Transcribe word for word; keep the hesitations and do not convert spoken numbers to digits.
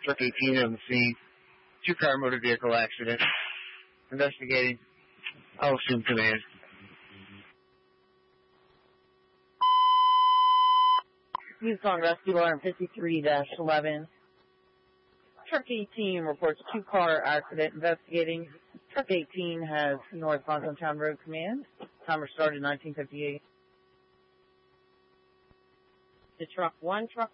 Truck eighteen on the scene. Two-car motor vehicle accident. Investigating. I'll assume command. Yukon Rescue Alarm fifty-three dash eleven. Truck eighteen reports two-car accident. Investigating. Truck eighteen has North Bonstown Road Command. Timer started nineteen fifty-eight. To Truck one, Truck